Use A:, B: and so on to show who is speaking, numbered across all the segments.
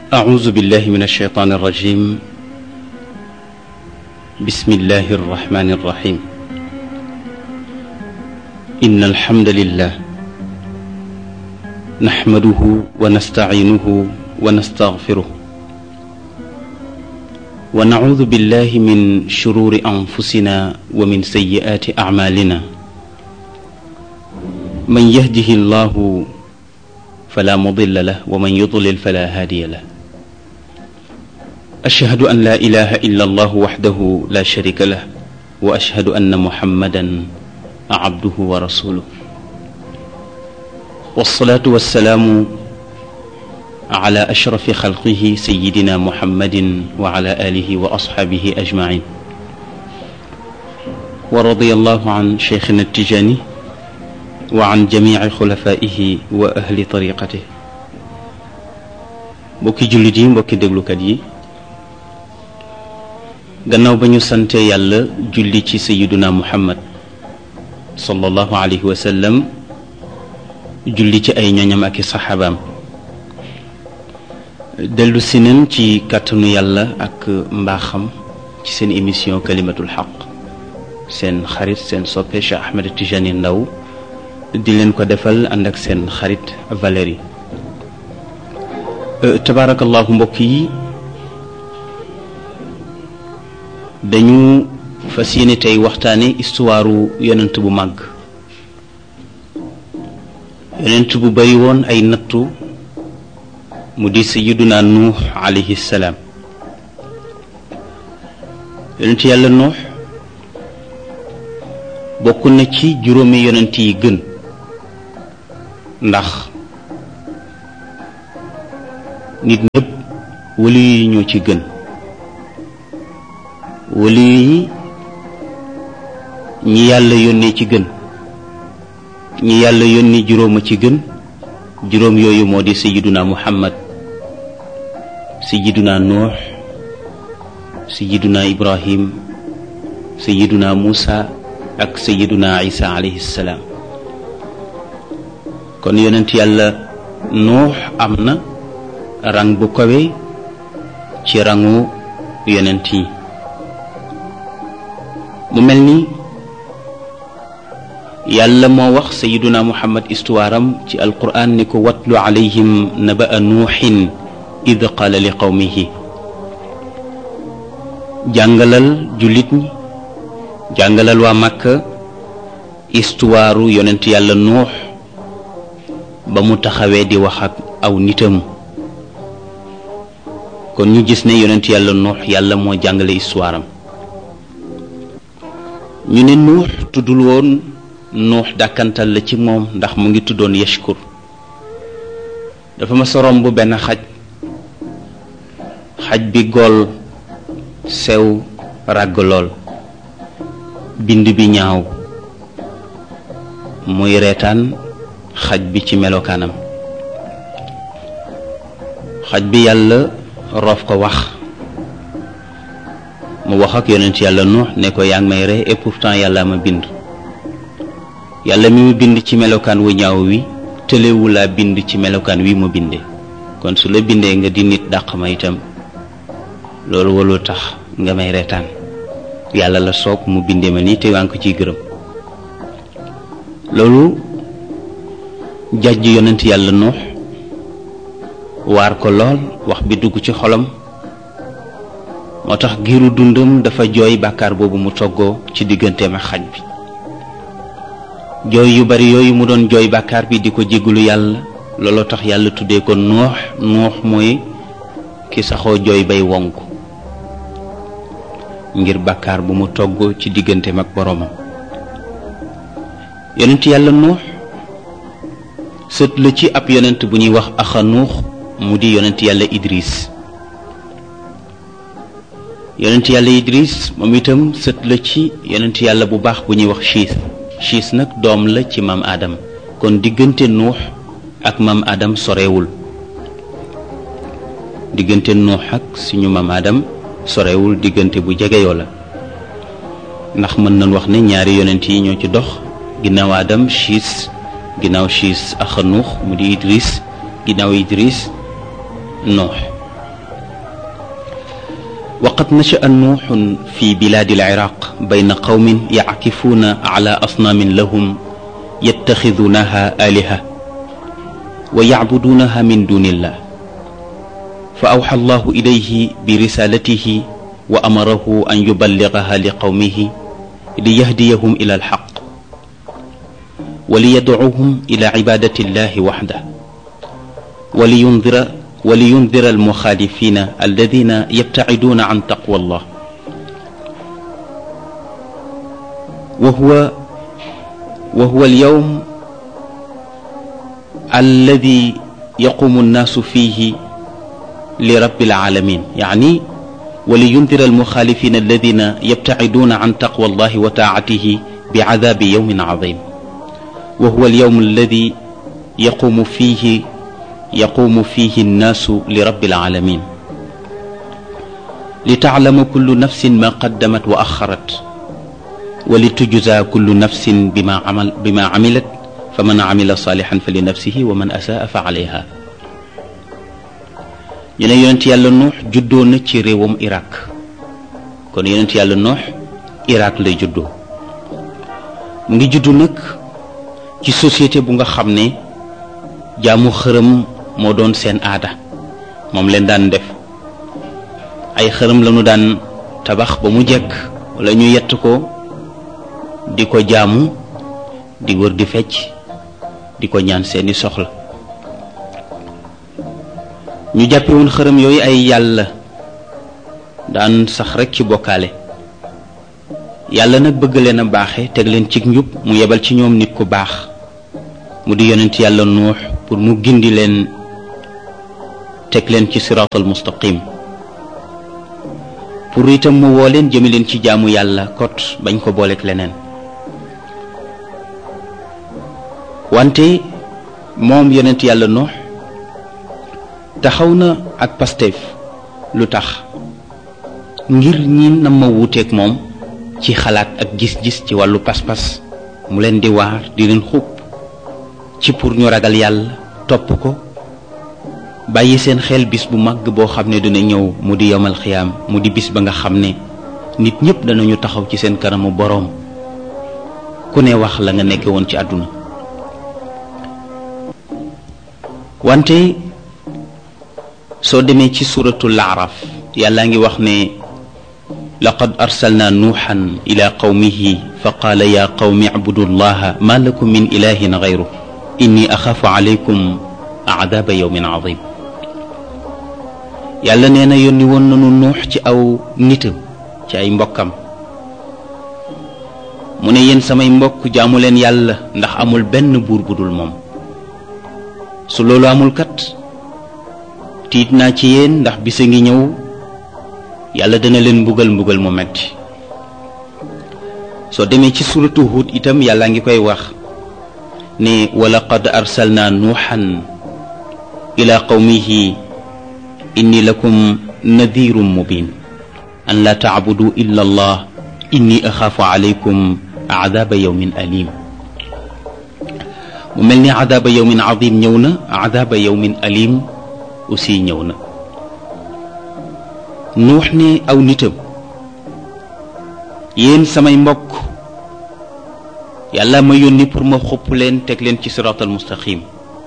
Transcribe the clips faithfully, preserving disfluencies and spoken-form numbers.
A: أعوذ بالله من الشيطان الرجيم. بسم الله الرحمن الرحيم. إن الحمد لله نحمده ونستعينه ونستغفره ونعوذ بالله من شرور أنفسنا ومن سيئات أعمالنا. من يهده الله فلا مضل له ومن يضلل فلا هادي له. أشهد أن لا إله إلا الله وحده لا شريك له وأشهد أن محمدا عبده ورسوله. والصلاة والسلام على أشرف خلقه سيدنا محمد وعلى آله وأصحابه أجمعين. ورضي الله عن شيخنا التجاني وعن جميع خلفائه وأهل طريقته. mbokki jullit yi, mbokki déglukat yi, gannaaw ba ñu sante yàlla julli ci sayiduna muhammad sallallahu alayhi wa sallam, julli ci ay ñoñam ak i saxaabaam, dellu si nañ ci kàttanu yàlla ak mbaaxam ci seen émission kalimatul xaq, seen xarit seen soppe Cheikh Ahmed Tijani Ndaw di leen ko defal ànd ak seen xarit Valérie. tabaarakallahu mbokk yi, dañu fas yéene tey waxtaane histoire yonent bu màgg, yonent bu bari woon ay nattu, mu di sayyiduna nuux alayhi salaam. yonent yàlla nuux bokk na ci juróomi yonent yi gën, ndax nit ñëpp wali yi ñoo ci gën. wali yi ñi yàlla yónnee ci gën, ñi yàlla yónni juróoma ci gën. juróom yooyu moo di sayyiduna muhammad, sayyiduna nuux, sayyiduna ibrahim, sayyiduna musa ak sayyiduna isa alayhi salaam. kon yonent yàlla nuux am na rang bu kawe ci rangu yonent yi. mu mel ni yàlla moo wax sayiduna muhammad histoire am ci alquran ni ko watlu alayhim naba'a nuuxin id qaala li qawmihi. jàngalal jullit ñi, jàngalal waa Makka histoire yonent yàlla nuux ba mu taxawee di wax ak aw nitam. kon ñu gis ne yonent yàlla nuux yàlla moo jàngale histoire am. ñu ne nuux tuddul woon nuux dàkkantal la ci moom, ndax mu ngi tuddoon yashkur. dafa ma sorom bu benn xaj, xaj bi gool sew ràgg lool, bind bi ñaaw, muy reetaan xaj bi ci melokaanam. xaj bi yàlla roof ko wax, mu wax ak yonent yàlla nuux ne ko yaa ngi may ree et pourtant yàlla ma bind. yàlla mi mu bind ci melokaan wu ñaaw wi tëlewu laa bind ci melokaan wi mu bindee. kon su la bindee nga di nit dàq ma itam, loolu walul tax nga may reetaan. yàlla la soog mu bindee ma nii te waa ngi ko ciy gërëm. loolu jàjj yonent yàlla nuux waar ko lool, wax bi dugg ci xolam. moo tax giiru dundam dafa jooy bàkkaar boobu mu toggoo ci digganteem ak xaj bi. jooy yu bari yooyu mu doon jooy bàkkaar bi di ko jéggulu yàlla, looloo tax yàlla tuddee ko nuux. nuux mooy ki saxoo jooy bay wonk ngir bàkkaar bu mu toggoo ci digganteem ak boroomam. yonent yàlla nuux sët la ci ab yonent bu ñuy wax axa nuux, mu di yonent yàlla idris. yonent yàlla idris moom itam sët la ci yonent yàlla bu baax bu ñuy wax chiis. chiis nag doom la ci maam Adam. kon diggante nuux ak maam Adam sorewul. diggante nuux ak suñu maam Adam sorewul, diggante bu jegeyoo la. ndax mën nañ wax ne ñaari yonent yi ñoo ci dox ginnaaw Adam chiis, ginnaaw chiis axa nuux mu di idris, ginnaaw idris nuux. وقد نشأ نوح في بلاد العراق بين قوم يعكفون على أصنام لهم يتخذونها آلهة ويعبدونها من دون الله فأوحى الله إليه برسالته وأمره أن يبلغها لقومه ليهديهم إلى الحق وليدعوهم إلى عبادة الله وحده ولينذر ولينذر المخالفين الذين يبتعدون عن تقوى الله وهو وهو اليوم الذي يقوم الناس فيه لرب العالمين، يعني ولينذر المخالفين الذين يبتعدون عن تقوى الله وطاعته بعذاب يوم عظيم، وهو اليوم الذي يقوم فيه يقوم فيه الناس لرب العالمين لتعلم كل نفس ما قدمت وأخرت ولتجزى كل نفس بما عمل بما عملت فمن عمل صالحا فلنفسه ومن أساء فعليها. ñu ne yonent yàlla nuux juddoo na ci réewam Irak, kon yonent yàlla nuux Irak lay juddoo. mu ngi juddu nag ci société bu nga xam ne jaamu xërëm moo doon seen aada, moom leen daan def. ay xërëm lañu daan tabax ba mu jekk wala ñu yett ko di ko jaamu, di wër di fecc, di ko ñaan seeni soxla. ñu jàppe woon xërëm yooyu ay yàlla, daan sax rekk ci bokkaale. yàlla nag bëgg leen a baaxe teg leen ci njub, mu yebal ci ñoom nit ku baax mu di yonent yàlla nuux pour mu gindi leen teg leen ci siraatal mustaqim, pour itam mu woo leen jëme leen ci jaamu yàlla kot bañ ko booleek leneen. wante moom yonent yàlla nuux taxaw na ak Pastef. lu tax? ngir ñi na ma wuuteeg moom ci xalaat ak gis-gis ci wàllu pas-pas, mu leen di waar di leen xupp ci pour ñu ragal yàlla topp ko, bàyyi seen xel bis bu màgg boo xam ne dina ñëw mu di yowmal xiyaam, mu di bis ba nga xam ne nit ñépp danañu taxaw ci seen kanamu boroom, ku ne wax la nga nekke woon ci àdduna. wante soo demee ci suratul Araf, yàlla ngi wax ne laqad arsalna nuuxan ila qawmihi fa qaala ya qawmi abudu llaha ma lakum min ilahin gayru inni axaafu alaykum aadaaba yawmin azim. yàlla nee na yónni woon nanu nuux ci aw nitam, ci ay mbokkam, mu ne yéen samay mbokk jaamu leen yàlla ndax amul benn buur bu dul moom. su loolu amul kat tiit naa ci yéen, ndax bisa ngi ñëw yàlla dana leen mbugal mbugal mu metti. soo demee ci suratu Hud itam yàlla ngi koy wax ne walaqad arsalna nuuxan ila qawmihi inni lakum nadirun mubin an la taabudu illa allah inni axaafu alaykum aadaaba yawmin alim. mu mel ni aadaaba yawmin azim ñëw na, aadaaba yawmin alim aussi ñëw na. nuux ne aw nitam, yéen samay mbokk yàlla ma yónni pour ma xupp leen teg leen ci siraatal mustaqim,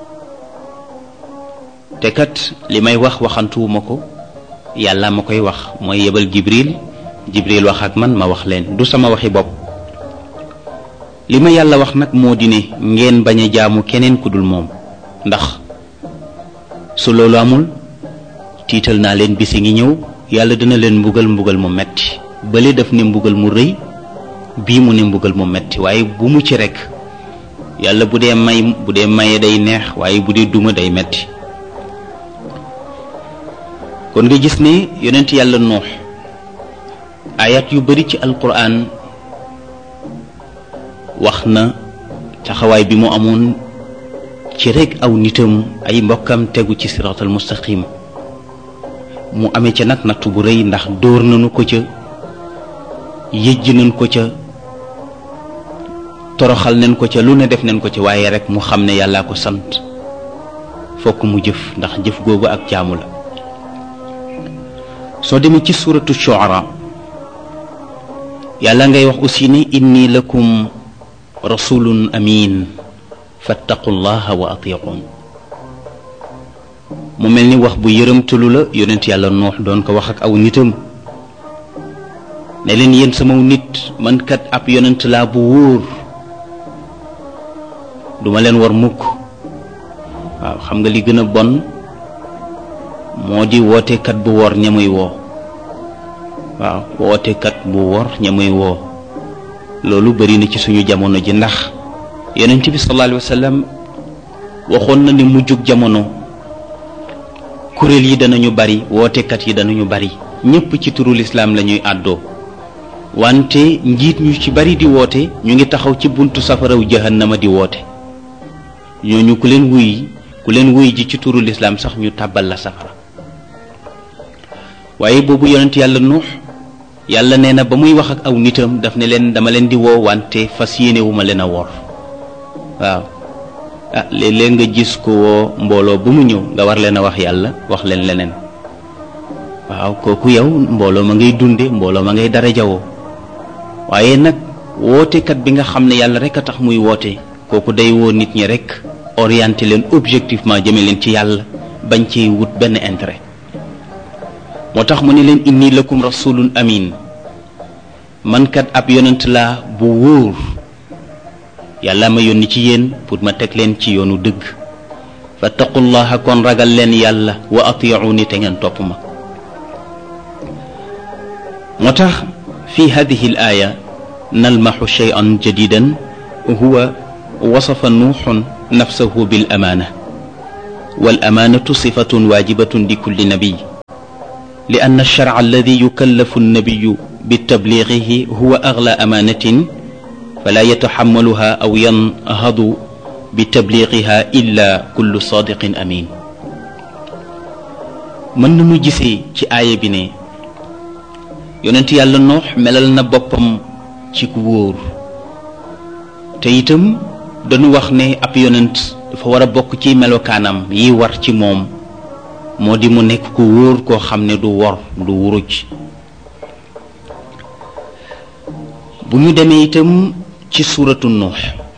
A: te kat li may wax waxantuwuma ko, yàlla ma koy wax, mooy yebal jibril jibril wax ak man ma wax leen, du sama waxi bopp. li ma yàlla wax nag moo di ne ngeen bañ a jaamu keneen ku dul moom, ndax su loolu amul tiital naa leen bisi ngi ñëw yàlla dina leen mbugal mbugal mu metti. bële def ne mbugal mu rëy, bii mu ne mbugal mu metti, waaye bu mu ci rekk. yàlla bu dee may bu dee maye day neex, waaye bu dee duma day metti. kon nga gis ne yonent yàlla nuux ayat yu bari ci alquran wax na taxawaay bi mu amoon ci rekk aw nitam, ay mbokkam tegu ci siraatal mustaqim. mu amee ca nag nattu bu rëy, ndax dóor nañu ko ca, yëjj nañ ko ca, toroxal nañ ko ca, lu ne def nañ ko ca, waaye rekk mu xam ne yàllaa ko sant, fokk mu jëf, ndax jëf googu ak jaamu la. soo demee ci suratu shuara yàlla ngay wax aussi ne inni lakum rasulun amin fattaqullaha wa atiqun mu mel ni wax bu yërëmtalu la yonent yàlla noox doon ko wax ak aw nitam ne leen yéen sama nit man kat ab yonent laa bu wóor duma leen war mukk waaw xam nga li gën a bon moo di wootekat bu wor ñamuy woo waaw wootekat bu wor ñamuy woo loolu bari na ci suñu jamono ji ndax yonent bi sallallahu alayhi wa sallam waxoon na ni mujjug jamono kuréel yi danañu bari wootekat yi danañu bari ñépp ci turu lislaam la ñuy àddoo wante njiit ñu ci bari di woote ñu ngi taxaw ci buntu safaraw jahannama di woote ñooñu ku leen wuy ku leen wuy ji ci turu lislaam sax ñu tàbbal la safara waaye boobu yonent yàlla nuux yàlla nee na ba muy wax ak aw nitam daf ne leen dama leen di woo wante fas yéenewuma leen a wor waaw ah léeg-léeg nga gis ko woo mbooloo bu mu ñëw nga war leen a wax yàlla wax leen leneen waaw kooku yow mbooloo ma ngay dunde mbooloo ma ngay dara jawoo waaye nag wootekat bi nga xam ne yàlla rek a tax muy woote kooku day woo nit ñi rek orienté leen objectivement jëme leen ci yàlla bañ ci wut benn intérêt moo tax mu ne leen inni lakum rasulun amin man kat ab yonent laa bu wóor yàlla ma yónni ci yéen pour ma teg leen ci yoonu dëgg fattaqullaha kon ragal leen yàlla wa ati'uni te ngeen topp ma moo tax fi hadihi al aya nalmaxu shay'an jadidan huwa wasafa nuuxun nafsahu bil amaana wal amaanatu sifatun waajibatun li kulli nabiy li anna ash-shar'a alladi yukallafu an-nabiyyu bitabliighihi huwa aghlaa amaanatin falaa yatahammaluhaa aw yanhadu bitabliighihaa illaa kullu saadiqin amiin mën nañu gisee ci aaya bi ne yonent yàlla noox melal na boppam ci ku wóor te itam dañu wax ne ab yonent dafa war a bokk ci melokaanam yi war ci moom moo di mu nekk ku wóor koo xam ne du wor du wuruj bu ñu demee itam ci suuratu nuux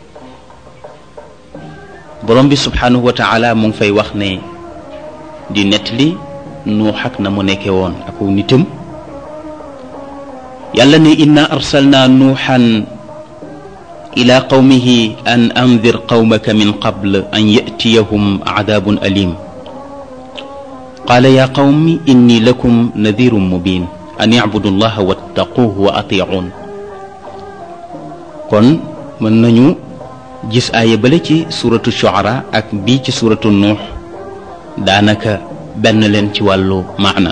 A: borom bi subhanahu wa taala mu ngi fay wax ne di nettali nuux ak na mu nekke woon ak nitam yàlla ne inna arsalna nuuxan ila qawmihi an andir qawmaka min qabl an yatiyahum adabun alim qaala ya qawmi inni lakum nadirun mubin an yacbudu allaha wattaquuhu wa atiicuun kon mën nañu gis aaya bale ci suratu shuara ak bii ci suratu nuux daanaka benn leen ci wàllu maana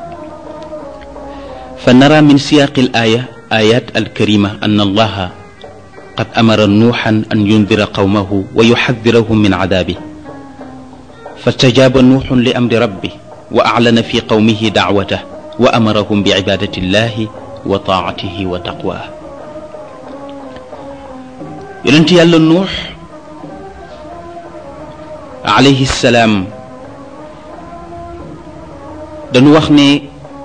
A: fa nara min siyaaqi al aaya ayat alkarima an allaha qad amara nuuxan an yundira qawmahu wa yuxadirahum min cadaabi fastajaaba nuuxun li amri rabbi wa aclana fi qawmihi dacwatah wa amarahum bi cibaadati illahi wa taacatihi wa taqwaa yonent yàlla nuux alayhi salaam dañu wax ne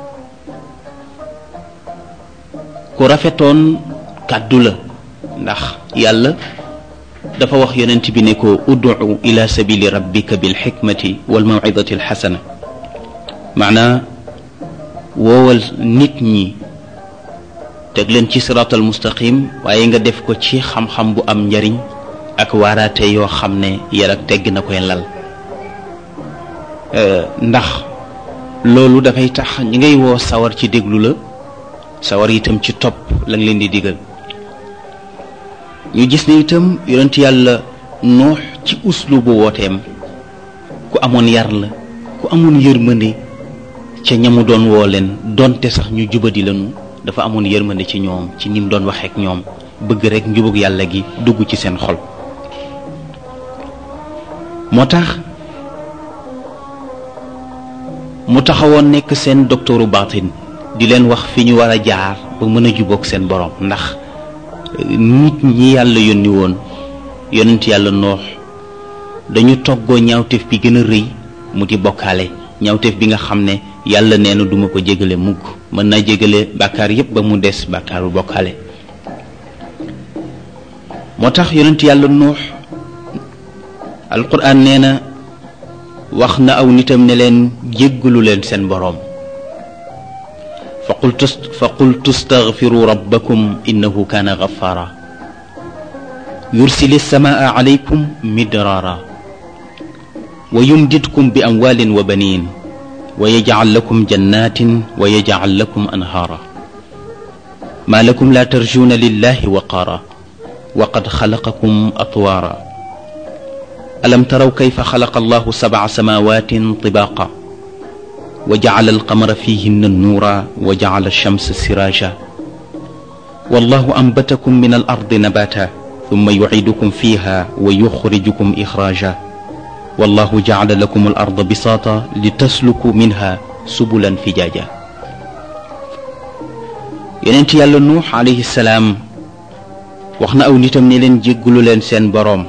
A: ku rafetoon kàddu la ndax yàlla dafa wax yonent bi ne ko ud'u ila sabili rabbika bil xikmati wal mawcidati alxasana maanaa woowal nit ñi teg leen ci siraatal mustaqim waaye nga def ko ci xam-xam bu am njariñ ak waaraate yoo xam ne yar ak tegg na koy lal ndax loolu dafay tax ñi ngay woo sawar ci déglu la sawar itam ci topp la nga leen di digal ñu gis ne itam yonent yàlla nuux ci uslubu wooteem ku amoon yar la ku amoon yërmande ca ñamu doon woo leen donte sax ñu jubadi lañu dafa amoon yërmande ci ñoom ci nim doon waxee ak ñoom bëgg rek njubug yàlla gi dugg ci seen xol moo tax mu taxawoon nekk seen doktooru baatin di leen wax fi ñu war a jaar ba mën a jubóog seen borom ndax nit ñi yàlla yónni woon yonent yàlla noox dañu toggoo ñaawteef bi gën a rëy mu di bokkaale ñaawteef bi nga xam ne yàlla nee na duma ko jégale mukk mën naa jégale bàkkaar yépp ba mu des bàkkaaru bokkaale. moo tax yonent yàlla nuux alquran nee na wax na aw nitam ne leen jéggalu leen seen boroom fa qultu fa qultu staghfiru rabbakum innahu kaana ghaffara yursili samaa alaykum midraara wa yumdidkum bi amwaalin wa baniin wa yaj'al lakum jannatin wa yaj'al lakum anhaara maa lakum laa tarjuuna lillahi waqaara wa qad xalaqakum atwaara alam taraw kayfa xalaqa allahu sab'a samaawatin tibaaqa wa ja'ala alqamara fiihinna nuura wa ja'ala alchamsa siraaja wallahu anbatakum min alardi nabaata thumma yuciidukum fiiha wa yuxrijukum ixraaja wallahu ja'ala lakum alarda bisaata litasluku minha subulan fijaaja. yonent yàlla nuux alayhi salaam wax na aw nitam ne leen jéggalu leen seen boroom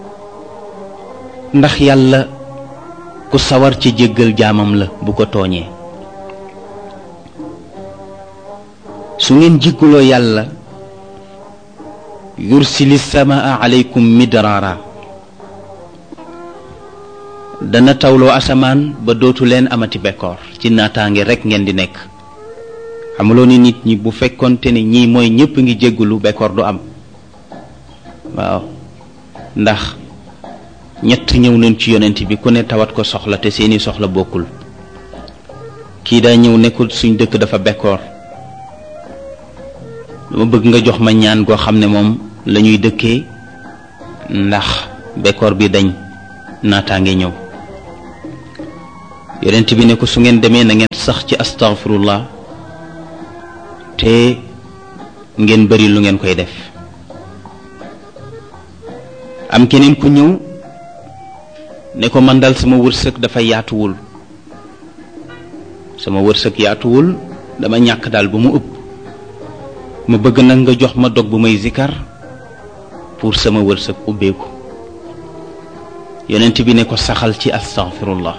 A: ndax yàlla ku sawar ci jéggal jaamam la bu ko tooñee. su ngeen jéggaloo yàlla yursili samaa alaykum midraara dana tawloo asamaan ba dootu leen amati bekkoor ci naataange rekk ngeen di nekk. xamuloo ni nit ñi bu fekkonte ne ñii mooy ñépp ngi jéggalu bekkoor du am. waaw ndax ñett ñëw nañ ci yonent bi ku ne tawat ko soxla te seeni soxla bokkul. kii daa ñëw nekkul suñ dëkk dafa bekkoor dama bëgg nga jox ma ñaan goo xam ne moom la ñuy dëkkee ndax bekkoor bi dañ naataange ñëw. yonent bi ne ko su ngeen demee na ngeen sax ci astaghfirullah te ngeen bari lu ngeen koy def. am keneen ku ñëw ne ko man dal sama wërsëg dafa yaatuwul sama wërsëg yaatuwul dama ñàkk daal bu mu ëpp ma bëgg nag nga jox ma dog bu may zikar pour sama wërsëg ubbeeku. yonent bi ne ko saxal ci astaghfirullah